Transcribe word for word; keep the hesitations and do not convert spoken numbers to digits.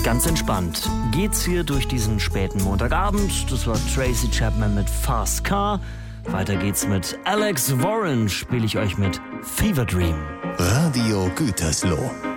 Ganz entspannt geht's hier durch diesen späten Montagabend. Das war Tracy Chapman mit Fast Car. Weiter geht's mit Alex Warren, spiele ich euch mit Fever Dream. Radio Gütersloh.